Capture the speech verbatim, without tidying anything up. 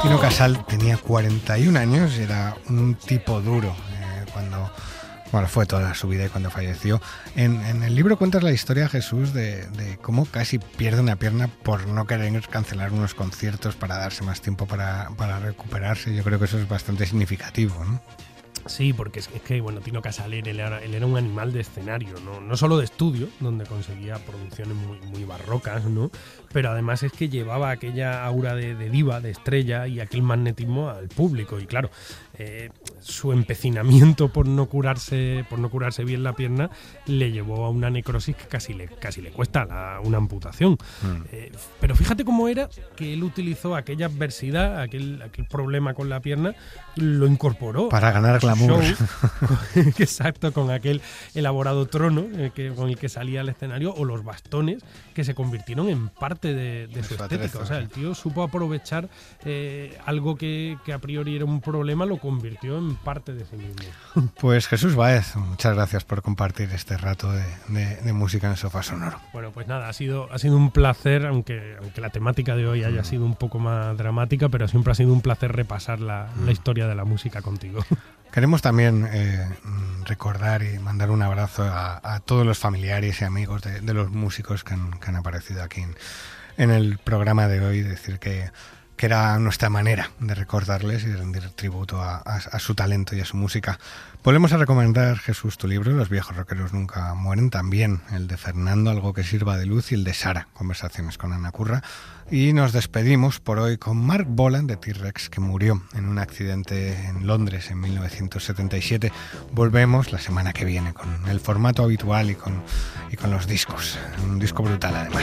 Tino Casal tenía cuarenta y un años y era un tipo duro eh, cuando... Bueno, fue toda su vida y cuando falleció. En, en el libro cuentas la historia, Jesús, de, de cómo casi pierde una pierna por no querer cancelar unos conciertos para darse más tiempo para, para recuperarse. Yo creo que eso es bastante significativo, ¿no? Sí, porque es, es que, bueno, Tino Casal, él era, él era un animal de escenario, ¿no? No solo de estudio, donde conseguía producciones muy, muy barrocas, ¿no? Pero además es que llevaba aquella aura de, de diva, de estrella y aquel magnetismo al público. Y claro, eh, su empecinamiento por no curarse, por no curarse bien la pierna le llevó a una necrosis que casi le, casi le cuesta la, una amputación. Mm. Eh, pero fíjate cómo era que él utilizó aquella adversidad, aquel, aquel problema con la pierna, lo incorporó para ganar glamour. Exacto, con aquel elaborado trono eh, que, con el que salía al escenario, o los bastones que se convirtieron en parte de, de su estética. O sea, el tío supo aprovechar eh, algo que, que a priori era un problema, lo convirtió en parte de sí mismo. Pues Jesús Báez, muchas gracias por compartir este rato de, de, de música en el Sofá Sonoro. Bueno, pues nada, ha sido, ha sido un placer, aunque, aunque la temática de hoy haya sido un poco más dramática, pero siempre ha sido un placer repasar la, mm. la historia de la música contigo. Queremos también eh, recordar y mandar un abrazo a, a todos los familiares y amigos de, de los músicos que han, que han aparecido aquí en, en el programa de hoy, decir que, que era nuestra manera de recordarles y rendir tributo a, a, a su talento y a su música. Volvemos a recomendar, Jesús, tu libro, Los viejos rockeros nunca mueren, también el de Fernando, Algo que sirva de luz, y el de Sara, Conversaciones con Ana Curra. Y nos despedimos por hoy con Mark Bolan de T-Rex, que murió en un accidente en Londres en mil novecientos setenta y siete. Volvemos la semana que viene con el formato habitual y con, y con los discos. Un disco brutal, además.